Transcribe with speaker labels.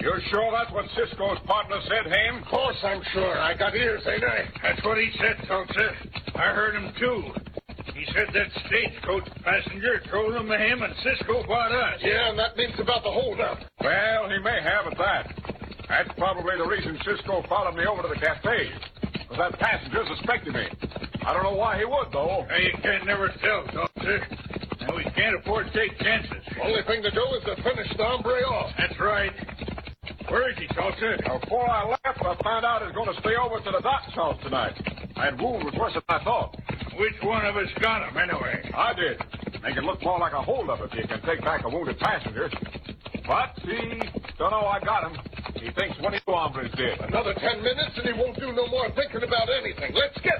Speaker 1: You're sure that's what Cisco's partner said, Haim?
Speaker 2: Of course I'm sure. I got ears, ain't I?
Speaker 3: That's what he said, Tulsa. I heard him, too. He said that stagecoach passenger told him him and Cisco bought us.
Speaker 2: Yeah, and that means about the holdup.
Speaker 1: Well, he may have at that. That's probably the reason Cisco followed me over to the cafe. Because that passenger suspected me. I don't know why he would, though.
Speaker 3: Now, you can never tell, Tulsa. And we can't afford to take chances.
Speaker 2: Only thing to do is to finish the hombre off.
Speaker 3: That's right. Where is he, Tulsa?
Speaker 1: Now, before I left, I found out he was going to stay over to the doc's house tonight. That wound was worse than I thought.
Speaker 3: Which one of us got him, anyway?
Speaker 1: I did. Make it look more like a holdup if you can take back a wounded passenger. But he don't know I got him. He thinks one of you hombres did.
Speaker 2: Another 10 minutes and he won't do no more thinking about anything. Let's get